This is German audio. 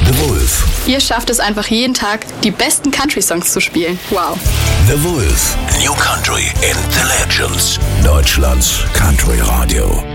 The Wolf. Ihr schafft es einfach jeden Tag, die besten Country-Songs zu spielen. Wow. The Wolf. New Country in the Legends. Deutschlands Country Radio.